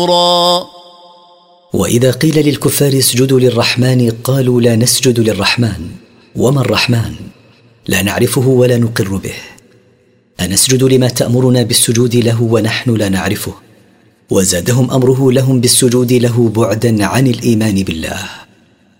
وإذا قيل للكفار اسجدوا للرحمن قالوا لا نسجد للرحمن. وما الرحمن؟ لا نعرفه ولا نقر به. أنسجد لما تأمرنا بالسجود له ونحن لا نعرفه؟ وزادهم أمره لهم بالسجود له بعدا عن الإيمان بالله.